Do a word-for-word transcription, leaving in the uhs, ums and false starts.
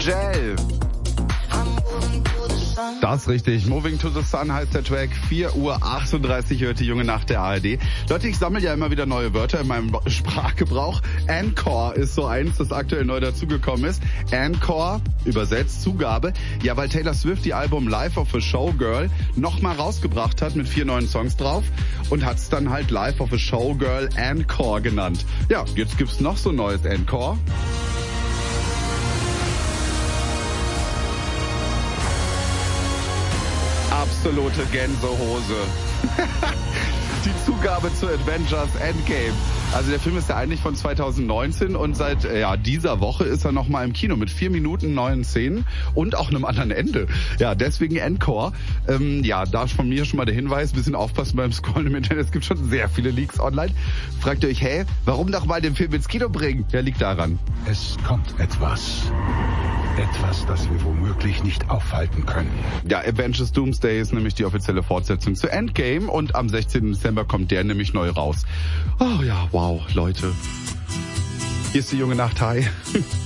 Gel. Das ist richtig. Moving to the Sun heißt der Track. vier Uhr achtunddreißig hört die junge Nacht der A R D. Leute, ich sammle ja immer wieder neue Wörter in meinem Sprachgebrauch. Encore ist so eins, das aktuell neu dazugekommen ist. Encore, übersetzt Zugabe. Ja, weil Taylor Swift die Album Life of a Showgirl nochmal rausgebracht hat mit vier neuen Songs drauf und hat es dann halt Life of a Showgirl Encore genannt. Ja, jetzt gibt's noch so ein neues Encore. Absolute Gänsehose. Die Zugabe zu Avengers Endgame. Also der Film ist ja eigentlich von zwanzig neunzehn und seit ja dieser Woche ist er nochmal im Kino mit vier Minuten neuen Szenen und auch einem anderen Ende. Ja, deswegen Encore. Ähm, ja, da von mir schon mal der Hinweis, bisschen aufpassen beim Scrollen im Internet. Es gibt schon sehr viele Leaks online. Fragt ihr euch, hä, warum doch mal den Film ins Kino bringen? Ja, liegt daran. Es kommt etwas. Etwas, das wir womöglich nicht aufhalten können. Ja, Avengers Doomsday ist nämlich die offizielle Fortsetzung zu Endgame und am sechzehnten Dezember kommt der nämlich neu raus. Oh ja, wow, Leute. Hier ist die junge Nacht, hi.